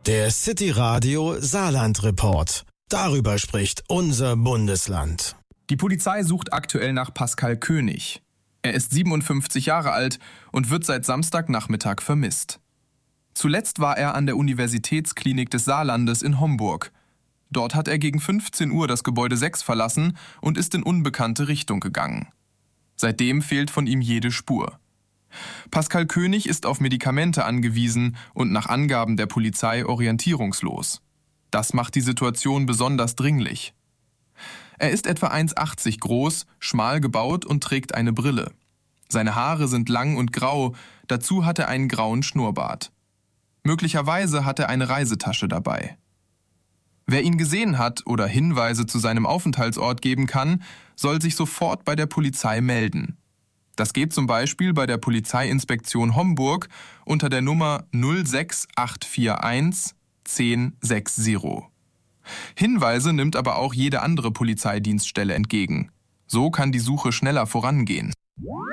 Der City Radio Saarland Report. Darüber spricht unser Bundesland. Die Polizei sucht aktuell nach Pascal König. Er ist 57 Jahre alt und wird seit Samstagnachmittag vermisst. Zuletzt war er an der Universitätsklinik des Saarlandes in Homburg. Dort hat er gegen 15 Uhr das Gebäude 6 verlassen und ist in unbekannte Richtung gegangen. Seitdem fehlt von ihm jede Spur. Pascal König ist auf Medikamente angewiesen und nach Angaben der Polizei orientierungslos. Das macht die Situation besonders dringlich. Er ist etwa 1,80 groß, schmal gebaut und trägt eine Brille. Seine Haare sind lang und grau, dazu hat er einen grauen Schnurrbart. Möglicherweise hat er eine Reisetasche dabei. Wer ihn gesehen hat oder Hinweise zu seinem Aufenthaltsort geben kann, soll sich sofort bei der Polizei melden. Das geht zum Beispiel bei der Polizeiinspektion Homburg unter der Nummer 06841 1060. Hinweise nimmt aber auch jede andere Polizeidienststelle entgegen. So kann die Suche schneller vorangehen.